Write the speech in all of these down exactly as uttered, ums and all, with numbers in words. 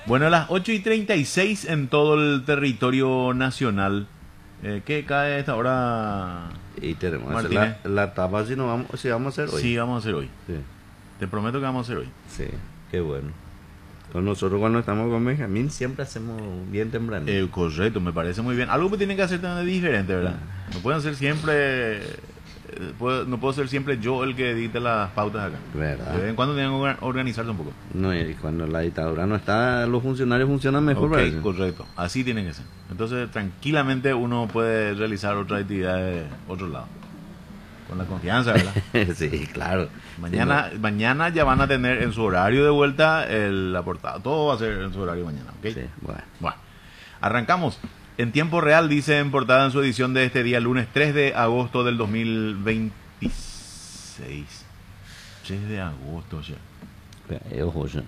Bueno, a las ocho y treinta y seis en todo el territorio nacional. Eh, ¿Qué cae a esta hora? Y tenemos que hacer Martínez. la, la tapa si, no vamos, si vamos a hacer hoy. Sí, vamos a hacer hoy. Sí, Te prometo que vamos a hacer hoy. sí, qué bueno. Con nosotros cuando estamos con Benjamín siempre hacemos bien temprano. Eh, correcto, me parece muy bien. Algo que tienen que hacer también diferente, ¿verdad? No pueden ser siempre... eh, puedo- no puedo ser siempre yo el que edite las pautas acá. De vez ¿Verdad? en cuando tienen que orga- organizarse un poco. No, y cuando la dictadura no está, los funcionarios funcionan mejor. Ok, parece. correcto. Así tienen que ser. Entonces, tranquilamente uno puede realizar otra actividad de otro lado. Con la confianza, ¿verdad? Sí, claro. Mañana, Sí, mañana ya van a tener en su horario de vuelta el, la portada. Todo va a ser en su horario mañana, ¿ok? no, sí, bueno. Bueno, arrancamos. En tiempo real, dice en portada en su edición de este día, lunes tres de agosto del dos mil veintiséis. tres de agosto ya. Eh, ojo, ya.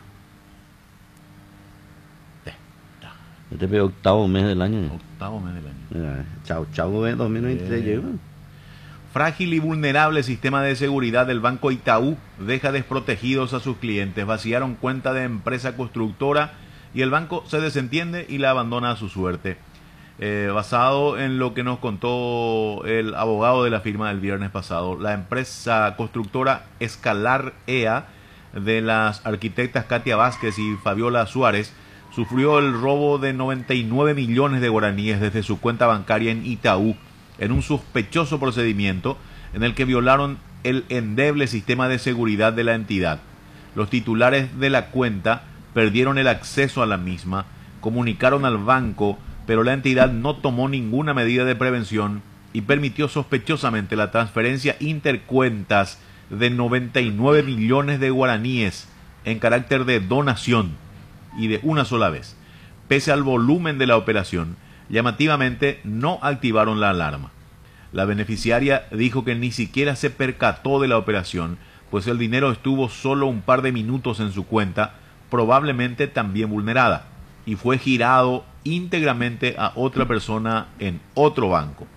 Eh, ya. Este es octavo mes del año. Octavo mes del año. Mira, chau, chau, ve, dos mil veintitrés Eh. llega. Frágil y vulnerable sistema de seguridad del Banco Itaú deja desprotegidos a sus clientes. Vaciaron cuenta de empresa constructora y el banco se desentiende y la abandona a su suerte. Eh, basado en lo que nos contó el abogado de la firma del viernes pasado, la empresa constructora Escalar E A de las arquitectas Katia Vázquez y Fabiola Suárez sufrió el robo de noventa y nueve millones de guaraníes desde su cuenta bancaria en Itaú, en un sospechoso procedimiento en el que violaron el endeble sistema de seguridad de la entidad. Los titulares de la cuenta perdieron el acceso a la misma, comunicaron al banco, pero la entidad no tomó ninguna medida de prevención y permitió sospechosamente la transferencia intercuentas de noventa y nueve millones de guaraníes en carácter de donación y de una sola vez. Pese al volumen de la operación, llamativamente no activaron la alarma. La beneficiaria dijo que ni siquiera se percató de la operación, pues el dinero estuvo solo un par de minutos en su cuenta, probablemente también vulnerada, y fue girado íntegramente a otra persona en otro banco.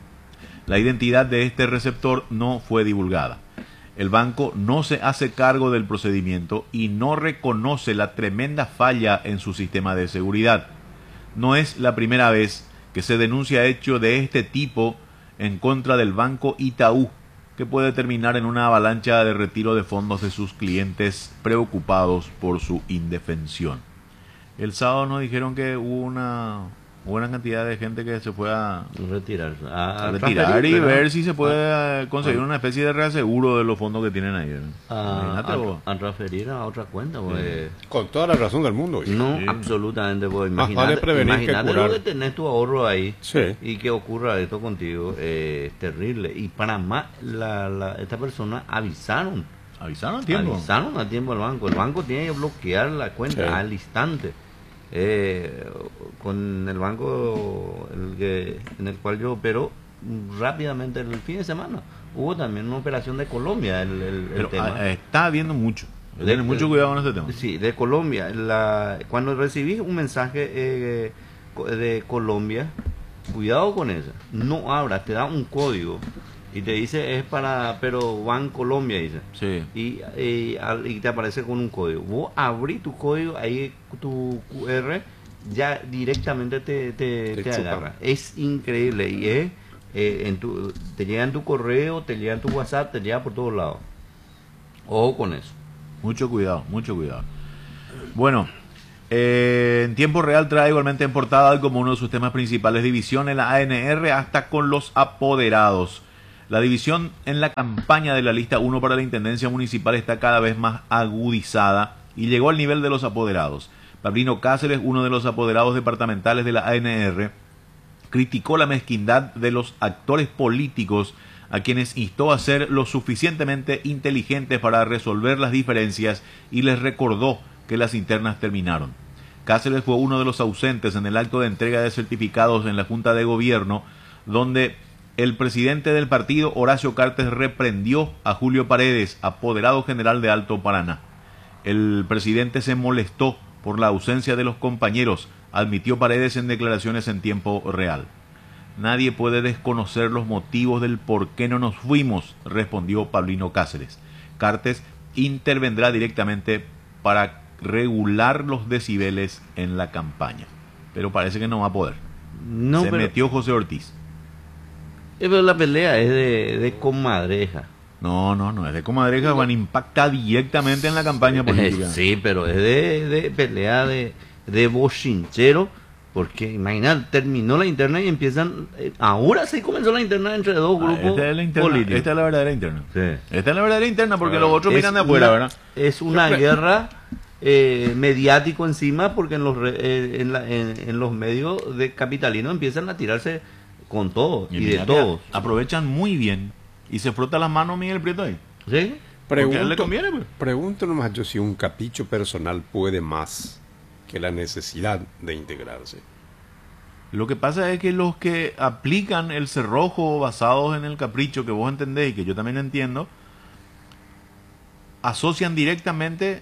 La identidad de este receptor no fue divulgada. El banco no se hace cargo del procedimiento y no reconoce la tremenda falla en su sistema de seguridad. No es la primera vez que se denuncia hecho de este tipo en contra del Banco Itaú, que puede terminar en una avalancha de retiro de fondos de sus clientes preocupados por su indefensión. El sábado nos dijeron que hubo una buena cantidad de gente que se fue a, Retirar. A, a retirar transferir, y ¿verdad? ver si se puede eh, conseguir una especie de reaseguro de los fondos que tienen ahí. ¿verdad? A, Imagínate vos. a, a transferir a otra cuenta. Pues. Con toda la razón del mundo. hijo. No, Sí. absolutamente. Pues, Más imagínate, vale prevenir que imagínate curar. lo que tenés tu ahorro ahí Sí. y que ocurra esto contigo. Eh, es terrible. Y para más, la, la, esta persona avisaron. Avisaron a tiempo. Avisaron a tiempo al banco. El banco tiene que bloquear la cuenta Sí. al instante. Eh, con el banco el que, en el cual yo opero rápidamente el fin de semana hubo también una operación de Colombia el, el- el Pero tema ah, está habiendo mucho. De- Tienen mucho de- cuidado con este tema. sí, de Colombia. La, cuando recibís un mensaje eh, co- de Colombia, cuidado con eso, no abras, te da un código y te dice es para, pero Ban Colombia dice, Sí. y, y, al- y te aparece con un código. Vos abrís tu código, ahí tu Q R ya directamente te, te, Te te chupa. agarra. Es increíble y es eh, en tu, te llega en tu correo, te llega en tu WhatsApp, te llega por todos lados. Ojo con eso. Mucho cuidado, mucho cuidado. Bueno, eh, en tiempo real trae igualmente en portada como uno de sus temas principales división en la A N R hasta con los apoderados. La división en la campaña de la lista uno para la Intendencia Municipal está cada vez más agudizada y llegó al nivel de los apoderados. Pablino Cáceres, uno de los apoderados departamentales de la A N R, criticó la mezquindad de los actores políticos a quienes instó a ser lo suficientemente inteligentes para resolver las diferencias y les recordó que las internas terminaron. Cáceres fue uno de los ausentes en el acto de entrega de certificados en la Junta de Gobierno, donde el presidente del partido, Horacio Cartes, reprendió a Julio Paredes, apoderado general de Alto Paraná. El presidente se molestó por la ausencia de los compañeros, admitió Paredes en declaraciones en tiempo real. Nadie puede desconocer los motivos del por qué no nos fuimos, respondió Pablino Cáceres. Cartes intervendrá directamente para regular los decibeles en la campaña. Pero parece que no va a poder. No, Se pero, metió José Ortiz. eh, pero la pelea es de, de comadreja. No, no, no, es de comadreja, Juan, impacta directamente en la campaña política. Sí, pero es de, de pelea de, de bochinchero, porque imagínate, terminó la interna y empiezan, eh, ahora sí comenzó la interna entre dos Ah, grupos esta es la interna, políticos. esta es la verdadera interna. Sí. Esta es la verdadera interna porque Ah, los otros Es miran de afuera, una- ¿verdad? Es una guerra eh, mediático encima, porque en los, re- eh, en, la- en, en los medios de capitalinos empiezan a tirarse con todo y, de mira que todos. aprovechan muy bien y se frota las manos Miguel Prieto ahí. ¿Sí? Porque a él le conviene, pues. Pregunto nomás yo si un capricho personal puede más que la necesidad de integrarse. Lo que pasa es que los que aplican el cerrojo basados en el capricho que vos entendés y que yo también entiendo, asocian directamente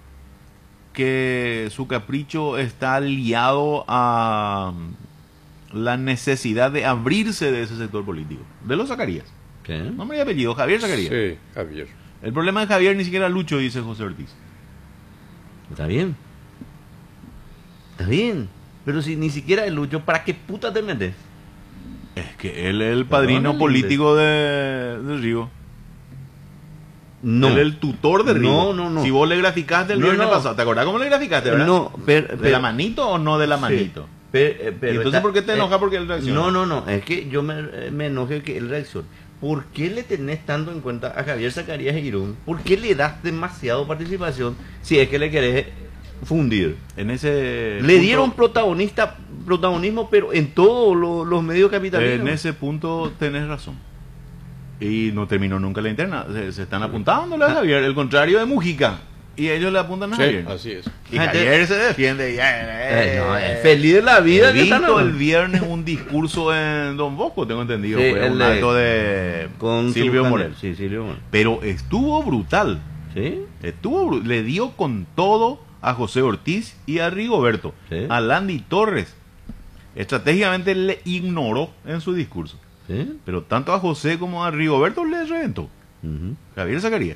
que su capricho está liado a la necesidad de abrirse de ese sector político. De los Zacarías. ¿Qué? Nombre y apellido, Javier Zacarías. Sí, Javier. El problema de Javier ni siquiera Lucho, dice José Ortiz. Está bien. Está bien. Pero si ni siquiera es Lucho, ¿para qué puta te metes? Es que él es el padrino Perdónale, político de, de Rigo. No. Él es el tutor de Rigo. No, no, no. Si vos le graficaste el No, viernes no. pasado, ¿te acordás cómo le graficaste, verdad? No, pero, ¿De la manito o no de la manito? Sí, pero, eh, pero ¿Y entonces está- por qué te enojas eh, porque él reacciona? No, no, no, es que yo me, eh, me enojé que él reaccione. ¿Por qué le tenés tanto en cuenta a Javier Zacarías Girón? ¿Por qué le das demasiado participación si es que le querés fundir? En ese Le punto- dieron protagonista, protagonismo, pero en todos lo- los medios capitalinos. En ese punto tenés razón. Y no terminó nunca la interna. Se, se están apuntándole a Javier, el contrario de Mujica. Y ellos le apuntan a Sí, Javier. así es. Y Gente- Javier se defiende. Y, eh, Eh, no, eh, es feliz de la vida He que están visto el hablando. viernes un discurso en Don Bosco, tengo entendido. Sí, fue el un de- acto de con su Silvio candidato. Morel. Sí, Silvio Morel. Pero estuvo brutal. ¿Sí? Estuvo bru- le dio con todo a José Ortiz y a Rigoberto. Sí. A Landy Torres. Estratégicamente le ignoró en su discurso. ¿Sí? Pero tanto a José como a Rigoberto le reventó. Ujú. Javier Zacarías.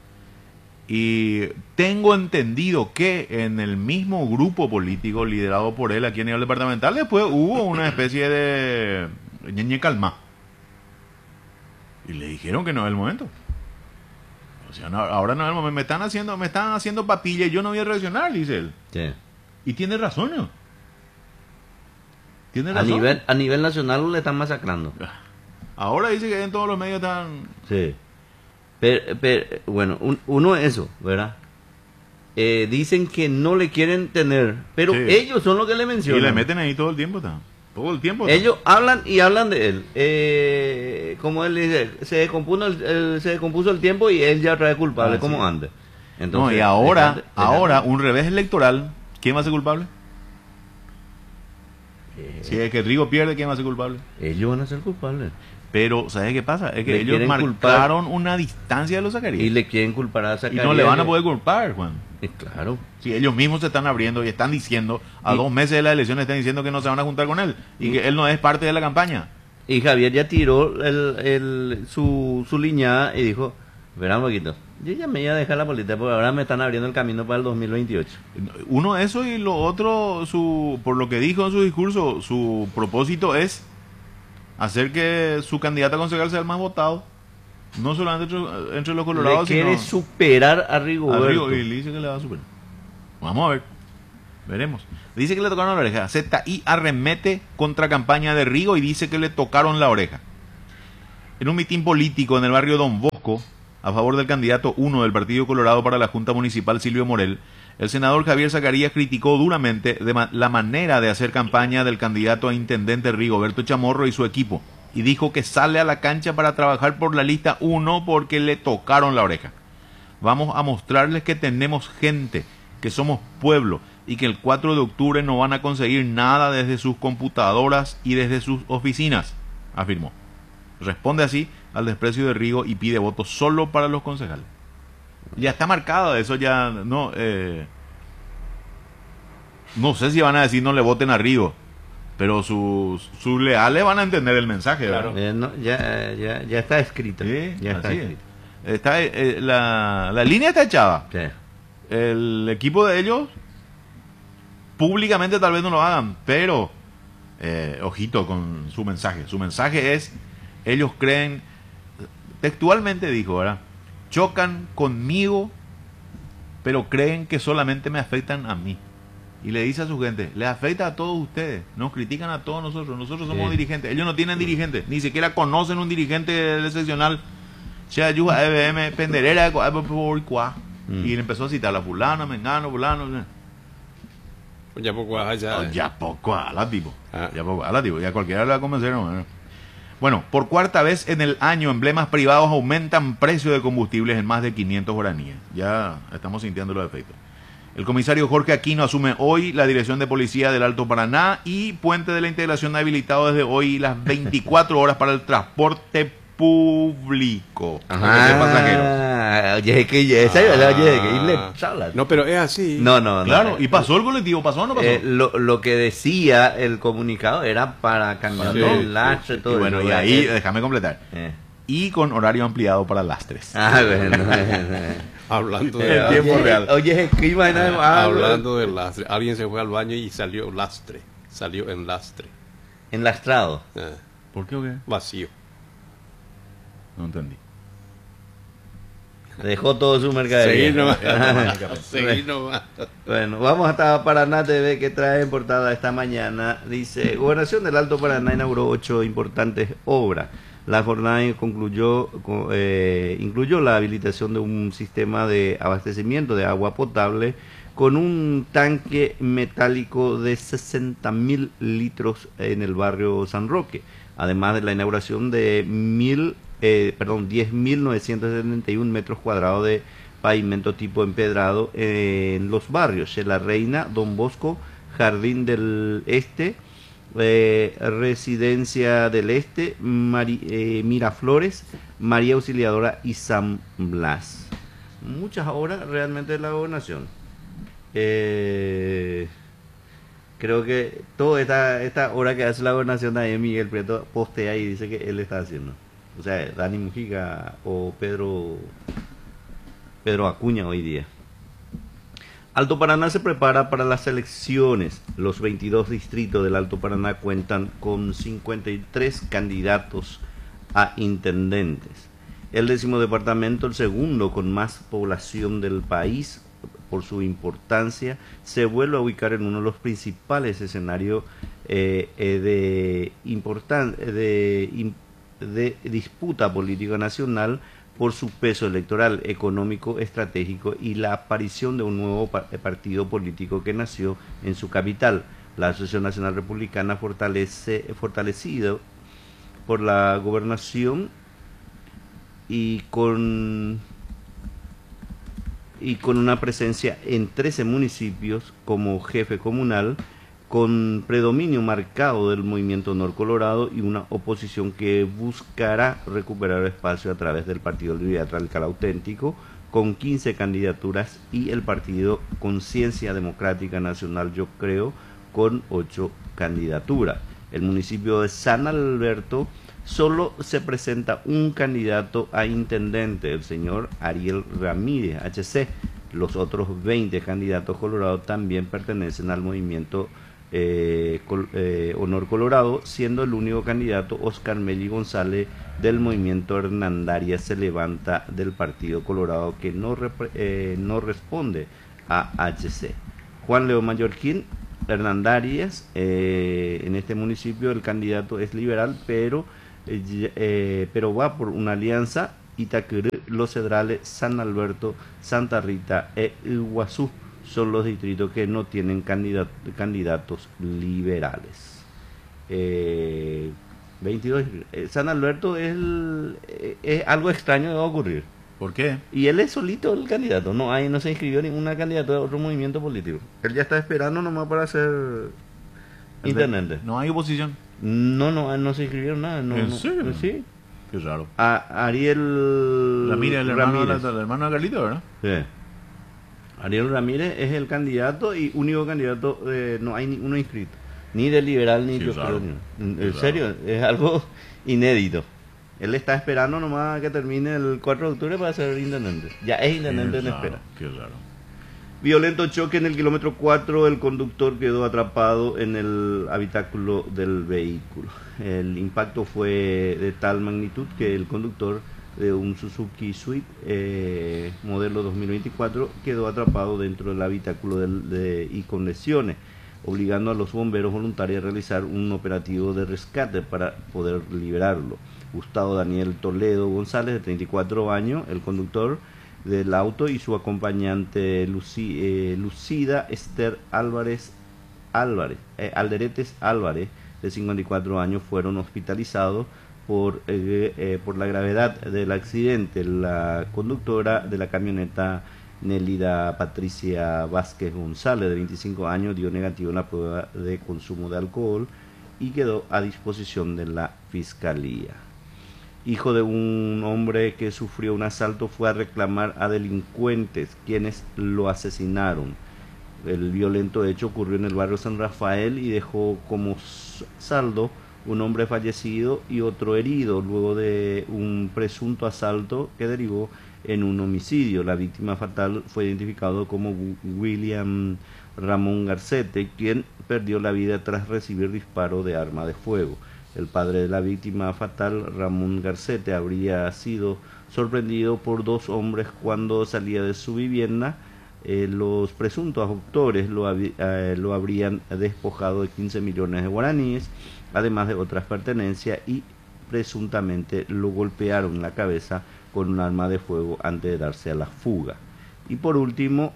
Y tengo entendido que en el mismo grupo político liderado por él aquí a nivel departamental, después hubo una especie de ñeñe calma. Y le dijeron que no es el momento. O sea, no, ahora no es el momento. Me están haciendo, me están haciendo papilla y yo no voy a reaccionar, dice él. Sí. Y tiene razón, ¿no? Tiene A razón. nivel, a nivel nacional le están masacrando. Ahora dice que en todos los medios están... Sí. Pero, pero, bueno, un- uno es eso, ¿verdad? Eh, dicen que no le quieren tener, pero Sí. ellos son los que le Y mencionan. le meten ahí todo el tiempo, está. Todo el tiempo. está. Ellos hablan y hablan de él. Eh, como él dice, se descompuso el, el- se descompuso el tiempo y él ya otra vez culpable, Ah, como sí. antes. No, Entonces, y ahora, dejate- ahora dejate. un revés electoral, ¿quién va a ser culpable? Eh, Si es que Rigo pierde, ¿quién va a ser culpable? ellos van a ser culpables. Pero, ¿sabes qué pasa? Es que Le ellos quieren marcaron una distancia de los Y Zacarías. le quieren culpar a Y Zacarías. no le van a que- poder culpar, Juan. Eh, claro. Si ellos mismos se están abriendo y están diciendo, a Y- dos meses de las elecciones están diciendo que no se van a juntar con él y que él no es parte de la campaña. Y Javier ya tiró el, el, su, su liñada y dijo, verá un poquito, yo ya me iba a dejar la política porque ahora me están abriendo el camino para el dos mil veintiocho. Uno eso y lo otro, su por lo que dijo en su discurso, su propósito es hacer que su candidato a concejal sea el más votado. No solamente entre, entre los Le colorados, quiere sino superar a a Rigoberto. Rigo, y le dice que le va a superar. Vamos a ver. Veremos. Dice que le tocaron la oreja. Z I arremete contra campaña de Rigo y dice que le tocaron la oreja. En un mitin político en el barrio Don Bosco, a favor del candidato uno del Partido Colorado para la Junta Municipal, Silvio Morel, el senador Javier Zacarías criticó duramente de ma- la manera de hacer campaña del candidato a intendente Rigoberto Chamorro y su equipo, y dijo que sale a la cancha para trabajar por la lista uno porque le tocaron la oreja. Vamos a mostrarles que tenemos gente, que somos pueblo, y que el cuatro de octubre no van a conseguir nada desde sus computadoras y desde sus oficinas, afirmó. Responde así al desprecio de Rigo y pide votos solo para los concejales. Ya está marcado, eso ya no... Eh, no sé si van a decir no le voten a Rigo, pero sus, sus leales van a entender el mensaje, ¿verdad? Eh, no, ya, ya, ya está escrito. Sí, ya está así es. escrito. Está, eh, la, la línea está echada. Sí. el equipo de ellos públicamente tal vez no lo hagan, pero eh, ojito con su mensaje. Su mensaje es, ellos creen, textualmente dijo, ¿verdad? Chocan conmigo, pero creen que solamente me afectan a mí. Y le dice a su gente, les afecta a todos ustedes, nos critican a todos nosotros, nosotros somos Sí. dirigentes, ellos no tienen dirigentes, ni siquiera conocen un dirigente del seccional. Che, ayuda, E B M, penderera, Mm. y le empezó a citar a fulano, mengano, fulano. Ya poco allá. Oh, ya poco habla, tipo. Ah. Ya poco habla, tipo. Ya cualquiera le va a convencer, ¿no? Bueno, por cuarta vez en el año, emblemas privados aumentan precio de combustibles en más de quinientos guaraníes. Ya estamos sintiendo los efectos. El comisario Jorge Aquino asume hoy la dirección de policía del Alto Paraná y Puente de la Integración habilitado desde hoy las veinticuatro horas para el transporte público. De pasajeros. Ah, oye, que ya, esa es la- oye, que y le chala. No, pero es así. No, no, no. Claro, y pasó el colectivo, ¿pasó o no pasó? Eh, lo, lo que decía el comunicado era para cambiar Sí, el sí, lastre, y todo bueno, eso. y ahí, Eh, déjame completar. eh. Y con horario ampliado para lastres. Ah, bueno. Hablando El de, tiempo Oye, real. Oye, ¿qué imagina? ah, hablando de lastre. Alguien se fue al baño y salió lastre. Salió en lastre. Enlastrado. Ah, ¿Por qué o qué? vacío. No entendí. Dejó todo su mercadería. Seguí nomás. Ajá. Seguí nomás. Bueno, vamos hasta Paraná T V que trae en portada esta mañana. Dice, Gobernación del Alto Paraná inauguró ocho importantes obras. La jornada concluyó, co- eh, incluyó la habilitación de un sistema de abastecimiento de agua potable con un tanque metálico de sesenta mil litros en el barrio San Roque, además de la inauguración de mil, eh, perdón, diez mil novecientos setenta y uno metros cuadrados de pavimento tipo empedrado en los barrios La Reina, Don Bosco, Jardín del Este, eh, Residencia del Este, Mari- eh, Miraflores, María Auxiliadora y San Blas. Muchas obras realmente de la gobernación. Eh, creo que toda esta, esta obra que hace la gobernación también Miguel Prieto postea y dice que él está haciendo. O sea, Dani Mujica o Pedro Pedro Acuña hoy día. Alto Paraná se prepara para las elecciones. Los veintidós distritos del Alto Paraná cuentan con cincuenta y tres candidatos a intendentes. El décimo departamento, el segundo con más población del país, por su importancia, se vuelve a ubicar en uno de los principales escenarios eh, eh, de, importan de, im- de disputa política nacional por su peso electoral, económico, estratégico y la aparición de un nuevo pa- partido político que nació en su capital. La Asociación Nacional Republicana, fortalece, fortalecido por la gobernación y con y con una presencia en trece municipios como jefe comunal, con predominio marcado del movimiento Nor Colorado y una oposición que buscará recuperar espacio a través del Partido Liberal Radical Auténtico, con quince candidaturas, y el Partido Conciencia Democrática Nacional, yo creo, con ocho candidaturas. El municipio de San Alberto solo se presenta un candidato a intendente, el señor Ariel Ramírez, H C. Los otros veinte candidatos colorados también pertenecen al movimiento eh, Col- eh, Honor Colorado, siendo el único candidato Oscar Meli González del movimiento Hernandarias se levanta del Partido Colorado, que no, repre- eh, no responde a H C. Juan León Mallorquín, Hernandarias, eh, en este municipio el candidato es liberal, pero eh, ya- eh, pero va por una alianza. Itacurú, Los Cedrales, San Alberto, Santa Rita e Iguazú son los distritos que no tienen candidat- candidatos liberales. Eh, veintidós, eh, San Alberto es, el- eh, es algo extraño que va a ocurrir. ¿Por qué? Y él es solito el candidato, no hay, no se inscribió ninguna candidatura de otro movimiento político. Él ya está esperando nomás para ser El de- intendente. No hay oposición. No, no, no se inscribieron nada. No, ¿En no, serio? Sí. Qué raro. A Ariel Ramírez, el hermano, Ramírez. de la- el hermano de Carlito, ¿verdad? Sí. Ariel Ramírez es el candidato y único candidato, eh, no hay ninguno inscrito, ni de liberal ni Qué de raro. Occidente. En Qué en serio, es algo inédito. Él está esperando nomás que termine el cuatro de octubre para ser intendente. Ya es intendente en Qué raro, espera. Qué raro. Violento choque en el kilómetro cuatro, el conductor quedó atrapado en el habitáculo del vehículo. El impacto fue de tal magnitud que el conductor de un Suzuki Swift eh, modelo dos mil veinticuatro quedó atrapado dentro del habitáculo del, de, y con lesiones, obligando a los bomberos voluntarios a realizar un operativo de rescate para poder liberarlo. Gustavo Daniel Toledo González, de treinta y cuatro años, el conductor del auto, y su acompañante Luci, eh, Lucida Esther Álvarez, Álvarez eh, Alderetes Álvarez, de cincuenta y cuatro años, fueron hospitalizados por, eh, eh, por la gravedad del accidente. La conductora de la camioneta, Nélida Patricia Vázquez González, de veinticinco años, dio negativo en la prueba de consumo de alcohol y quedó a disposición de la fiscalía. Hijo de un hombre que sufrió un asalto fue a reclamar a delincuentes quienes lo asesinaron. El violento hecho ocurrió en el barrio San Rafael y dejó como saldo un hombre fallecido y otro herido, luego de un presunto asalto que derivó en un homicidio. La víctima fatal fue identificado como William Ramón Garcete, quien perdió la vida tras recibir disparo de arma de fuego. El padre de la víctima fatal, Ramón Garcete, habría sido sorprendido por dos hombres cuando salía de su vivienda. Eh, los presuntos autores lo, eh, lo habrían despojado de quince millones de guaraníes, además de otras pertenencias, y presuntamente lo golpearon en la cabeza con un arma de fuego antes de darse a la fuga. Y por último,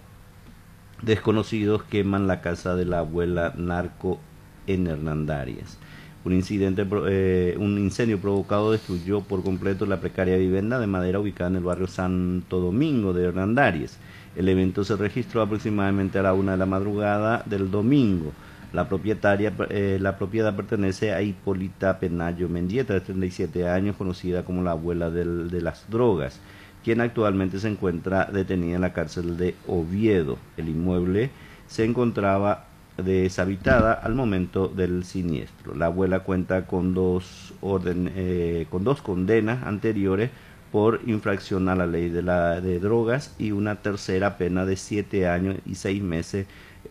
desconocidos queman la casa de la abuela narco en Hernandarias. Un incidente, eh, un incendio provocado destruyó por completo la precaria vivienda de madera ubicada en el barrio Santo Domingo de Hernandarias. El evento se registró aproximadamente a la una de la madrugada del domingo. La propietaria, eh, la propiedad pertenece a Hipólita Penayo Mendieta, de treinta y siete años, conocida como la abuela del, de las drogas, quien actualmente se encuentra detenida en la cárcel de Oviedo. El inmueble se encontraba deshabitada al momento del siniestro. La abuela cuenta con dos orden, eh, con dos condenas anteriores por infracción a la ley de, la, de drogas, y una tercera pena de siete años y seis meses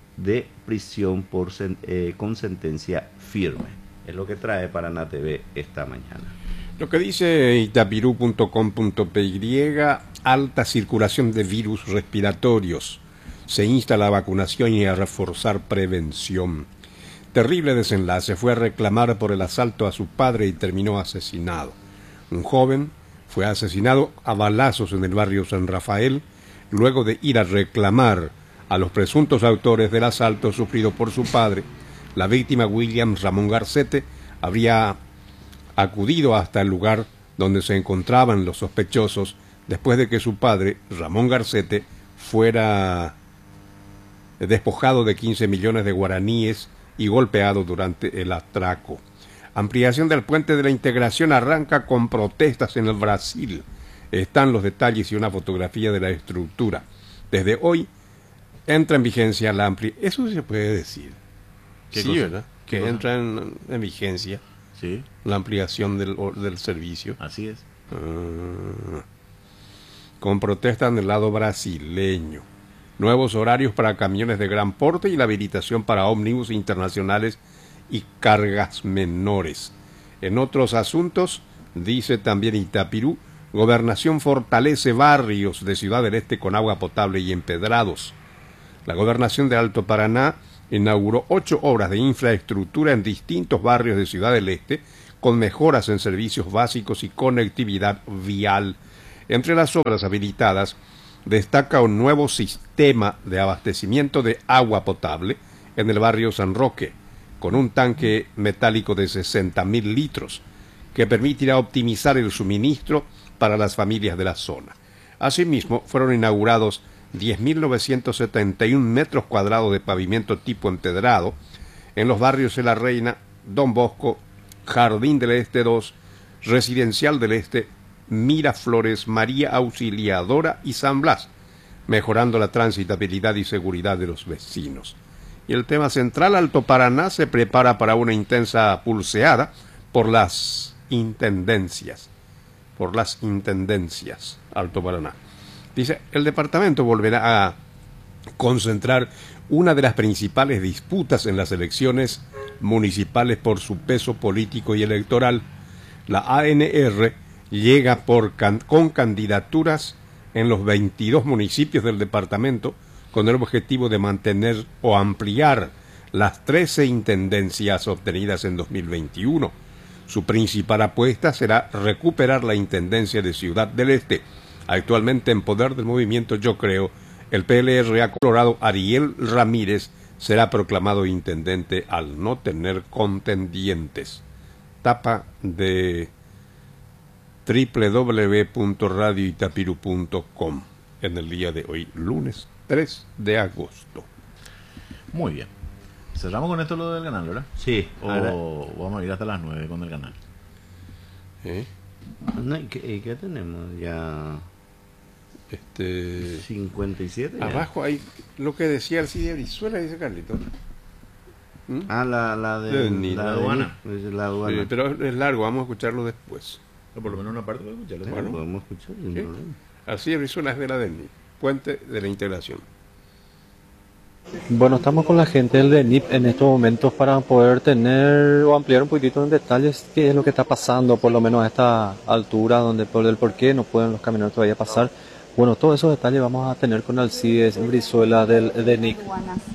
de prisión por eh, con sentencia firme. Es lo que trae Paraná T V esta mañana. Lo que dice itapirú punto com punto pe y, alta circulación de virus respiratorios. Se insta a la vacunación y a reforzar prevención. Terrible desenlace. Fue a reclamar por el asalto a su padre y terminó asesinado. Un joven fue asesinado a balazos en el barrio San Rafael luego de ir a reclamar a los presuntos autores del asalto sufrido por su padre. La víctima, William Ramón Garcete, habría acudido hasta el lugar donde se encontraban los sospechosos después de que su padre, Ramón Garcete, fuera despojado de quince millones de guaraníes y golpeado durante el atraco. Ampliación del puente de la Integración arranca con protestas en el Brasil. Están los detalles y una fotografía de la estructura. Desde hoy entra en vigencia la ampliación. Eso se puede decir. ¿Qué Sí, cosa? ¿verdad? Que ¿Qué entra en, en vigencia Sí, la ampliación del, del servicio. así es. Ah, con protestas en el lado brasileño. Nuevos horarios para camiones de gran porte y la habilitación para ómnibus internacionales y cargas menores. En otros asuntos, dice también Itapirú, Gobernación fortalece barrios de Ciudad del Este con agua potable y empedrados. La Gobernación de Alto Paraná inauguró ocho obras de infraestructura en distintos barrios de Ciudad del Este, con mejoras en servicios básicos y conectividad vial. Entre las obras habilitadas, destaca un nuevo sistema de abastecimiento de agua potable en el barrio San Roque, con un tanque metálico de sesenta mil litros, que permitirá optimizar el suministro para las familias de la zona. Asimismo, fueron inaugurados diez mil novecientos setenta y un metros cuadrados de pavimento tipo empedrado en los barrios de La Reina, Don Bosco, Jardín del Este dos, Residencial del Este, Miraflores, María Auxiliadora y San Blas, mejorando la transitabilidad y seguridad de los vecinos. Y el tema central, Alto Paraná se prepara para una intensa pulseada por las intendencias, por las intendencias, Alto Paraná. Dice, el departamento volverá a concentrar una de las principales disputas en las elecciones municipales por su peso político y electoral. La A N R llega por can con candidaturas en los veintidós municipios del departamento con el objetivo de mantener o ampliar las trece intendencias obtenidas en dos mil veintiuno. Su principal apuesta será recuperar la intendencia de Ciudad del Este, actualmente en poder del movimiento Yo Creo. El P L R A Colorado Ariel Ramírez será proclamado intendente al no tener contendientes. Tapa de doble u doble u doble u punto radio itapiru punto com en el día de hoy, lunes tres de agosto. Muy bien. Cerramos con esto lo del canal, ¿verdad? Sí. O Ahora, vamos a ir hasta las nueve con el canal. ¿Eh? no, ¿y qué, y qué tenemos? Ya Este, cincuenta y siete. Ya. abajo hay lo que decía Alcides Brizuela, dice Carlito. ¿Mm? Ah, la, la de, De Ni- la, la de aduana. Ni- es la aduana. Sí, pero es largo, vamos a escucharlo después. O por lo menos una parte puede escucharlo. Sí, bueno. podemos escuchar sin Sí. problema. Alcides Brizuela es de la D E N I, Puente de la Integración. Bueno, estamos con la gente del D E N I P en estos momentos para poder tener o ampliar un poquitito en detalles qué es lo que está pasando, por lo menos a esta altura, donde por el por qué no pueden los camioneros todavía pasar. Bueno, todos esos detalles vamos a tener con Alcides Brizuela del D E N I P.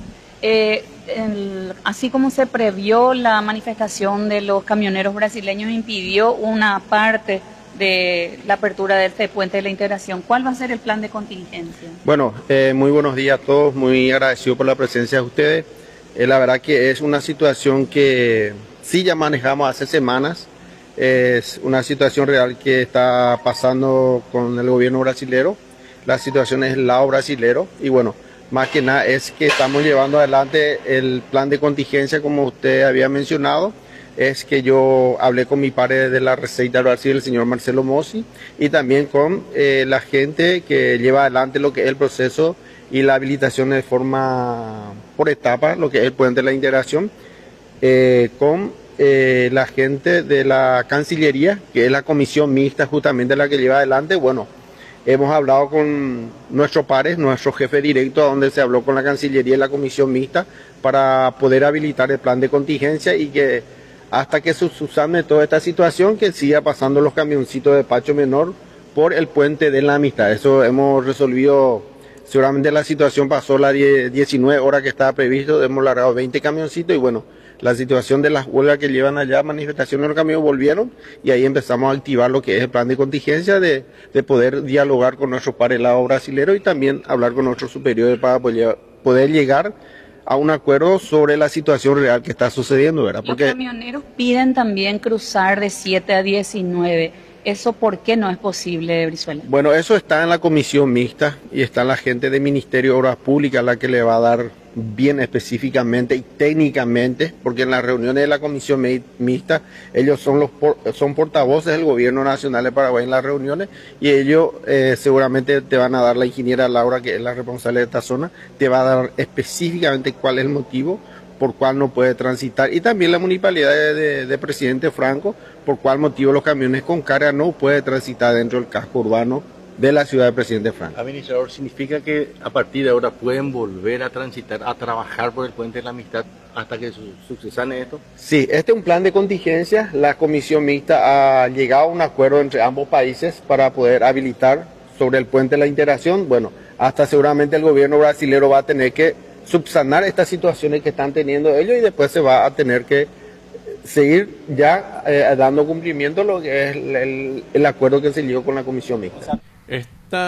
Eh, el- así como se previó, la manifestación de los camioneros brasileños impidió una parte de la apertura de este puente de la integración. ¿Cuál va a ser el plan de contingencia? Bueno, eh, muy buenos días a todos, muy agradecido por la presencia de ustedes. Eh, la verdad que es una situación que sí ya manejamos hace semanas, es una situación real que está pasando con el gobierno brasilero, la situación es el lado brasilero y bueno, más que nada es que estamos llevando adelante el plan de contingencia como usted había mencionado. Es que yo hablé con mi padre de la Receita de Brasil, el señor Marcelo Mossi, y también con eh, la gente que lleva adelante lo que es el proceso y la habilitación de forma por etapa, lo que es el puente de la integración, eh, con eh, la gente de la Cancillería, que es la comisión mixta justamente la que lleva adelante. Bueno, hemos hablado con nuestros pares, nuestro jefe directo, donde se habló con la Cancillería y la comisión mixta para poder habilitar el plan de contingencia y que hasta que se subsane toda esta situación, que siga pasando los camioncitos de Pacho Menor por el puente de la Amistad. Eso hemos resolvido, seguramente la situación pasó las diecinueve horas que estaba previsto, hemos largado veinte camioncitos y bueno, la situación de las huelgas que llevan allá, manifestaciones de los camiones volvieron y ahí empezamos a activar lo que es el plan de contingencia de, de poder dialogar con nuestros pares del lado brasilero y también hablar con nuestros superiores para poder, poder llegar a un acuerdo sobre la situación real que está sucediendo, ¿verdad? Porque Los camioneros piden también cruzar de siete a diecinueve. ¿Eso por qué no es posible, Brizuela? bueno, eso está en la comisión mixta y está la gente del Ministerio de Obras Públicas la que le va a dar bien específicamente y técnicamente, porque en las reuniones de la comisión mi- mixta ellos son los por- son portavoces del gobierno nacional de Paraguay en las reuniones y ellos eh, seguramente te van a dar, la ingeniera Laura, que es la responsable de esta zona, te va a dar específicamente cuál es el motivo por cuál no puede transitar y también la municipalidad de, de, de Presidente Franco, por cuál motivo los camiones con carga no puede transitar dentro del casco urbano de la ciudad de Presidente Franco. Administrador, ¿significa que a partir de ahora pueden volver a transitar, a trabajar por el puente de la amistad hasta que su- sucesane esto? Sí, este es un plan de contingencia. La comisión mixta ha llegado a un acuerdo entre ambos países para poder habilitar sobre el puente de la integración. Bueno, hasta seguramente el gobierno brasilero va a tener que subsanar estas situaciones que están teniendo ellos y después se va a tener que seguir ya eh, dando cumplimiento a lo que es el, el- el acuerdo que se llegó con la comisión mixta. Esta